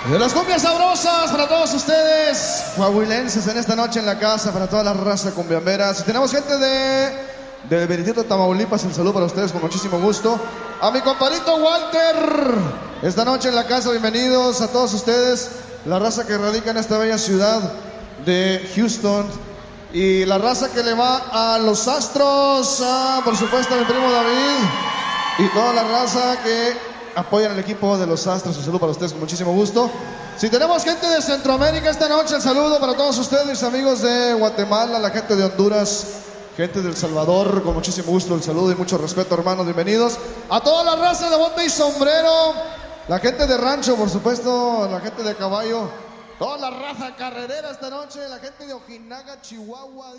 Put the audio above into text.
De las cumbias sabrosas para todos ustedes, coahuilenses, en esta noche en la casa, para toda la raza cumbiambera. Si tenemos gente del Veredicto, Tamaulipas, un saludo para ustedes con muchísimo gusto. A mi compadrito Walter, esta noche en la casa, bienvenidos a todos ustedes, la raza que radica en esta bella ciudad de Houston. Y la raza que le va a los Astros, por supuesto a mi primo David. Y toda la raza que apoyan al equipo de los Astros, un saludo para ustedes con muchísimo gusto. Si tenemos gente de Centroamérica esta noche, el saludo para todos ustedes, mis amigos de Guatemala, la gente de Honduras, gente del Salvador, con muchísimo gusto, el saludo y mucho respeto, hermanos, bienvenidos. A toda la raza de bote y sombrero, la gente de rancho, por supuesto, la gente de caballo, toda la raza carrerera esta noche, la gente de Ojinaga, Chihuahua.